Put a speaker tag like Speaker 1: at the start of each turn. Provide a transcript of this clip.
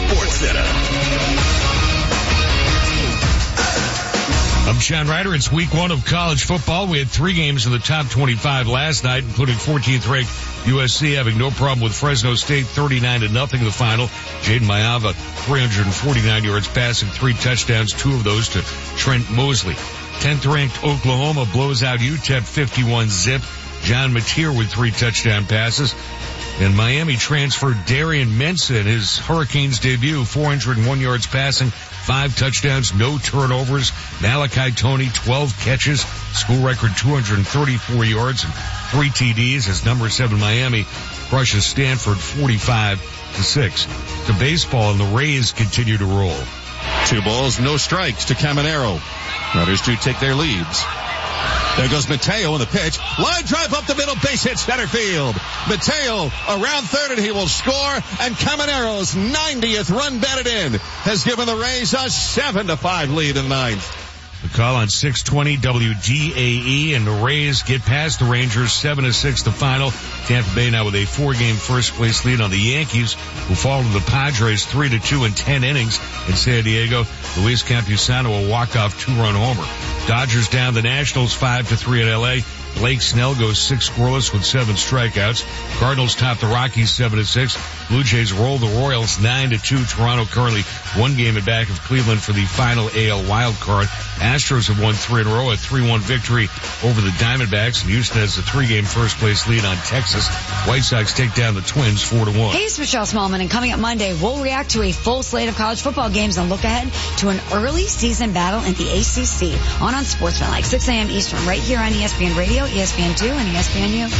Speaker 1: Sports Center.
Speaker 2: I'm Sean Ryder. It's week one of college football. We had 3 games in the top 25 last night, including 14th ranked USC having no problem with Fresno State 39-0 in the final. Jaden Mayava, 349 yards passing, 3 touchdowns, 2 of those to Trent Mosley. 10th ranked Oklahoma blows out UTEP 51-zip. John Mateer with 3 touchdown passes. And Miami transferred Darian Mensah in his Hurricanes debut, 401 yards passing, 5 touchdowns, no turnovers. Malachi Toney, 12 catches, school record 234 yards and 3 TDs as number 7 Miami crushes Stanford 45-6. To baseball, and the Rays continue to roll.
Speaker 3: 2 balls, no strikes to Caminero. Runners do take their leads. There goes Mateo in the pitch. Line drive up the middle, base hit center field. Mateo around third and he will score, and Caminero's 90th run batted in has given the Rays a 7-5 lead in the 9th.
Speaker 2: The call on 620 WDAE, and the Rays get past the Rangers 7-6 the final. Tampa Bay now with a 4-game first place lead on the Yankees, who fall to the Padres 3-2 in 10 innings in San Diego. Luis Campusano a walk-off 2-run homer. Dodgers down the Nationals 5-3 in LA. Blake Snell goes 6 scoreless with 7 strikeouts. Cardinals top the Rockies 7-6. Blue Jays roll the Royals 9-2. Toronto currently 1 game back of Cleveland for the final AL wild card. Astros have won 3 in a row, a 3-1 victory over the Diamondbacks, and Houston has a 3-game first place lead on Texas. White Sox take down the Twins 4-1.
Speaker 4: Hey, it's Michelle Smallman, and coming up Monday, we'll react to a full slate of college football games and look ahead to an early season battle in the ACC on Sportsman, like 6 a.m. Eastern, right here on ESPN Radio, ESPN2, and ESPNU.